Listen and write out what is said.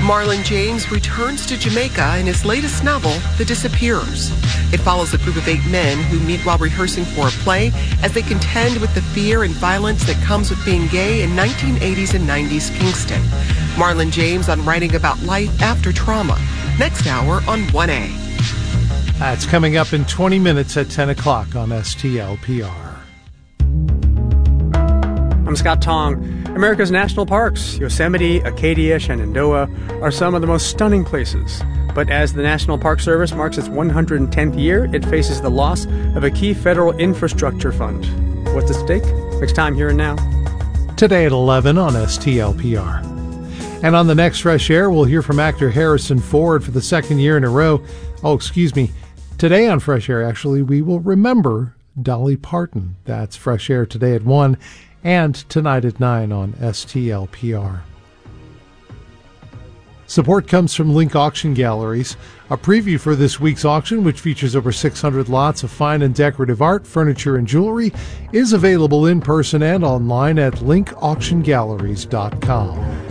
Marlon James returns to Jamaica in his latest novel, The Disappearers. It follows a group of 8 men who meet while rehearsing for a play as they contend with the fear and violence that comes with being gay in 1980s and 90s Kingston. Marlon James on writing about life after trauma. Next hour on 1A. That's coming up in 20 minutes at 10 o'clock on STLPR. I'm Scott Tong. America's national parks, Yosemite, Acadia, Shenandoah, are some of the most stunning places. But as the National Park Service marks its 110th year, it faces the loss of a key federal infrastructure fund. What's at stake? Next time, here and now. Today at 11 on STLPR. And on the next Fresh Air, we'll hear from actor Harrison Ford for the second year in a row. Today on Fresh Air, actually, we will remember Dolly Parton. That's Fresh Air today at 1 and tonight at 9 on STLPR. Support comes from Link Auction Galleries. A preview for this week's auction, which features over 600 lots of fine and decorative art, furniture, and jewelry, is available in person and online at linkauctiongalleries.com.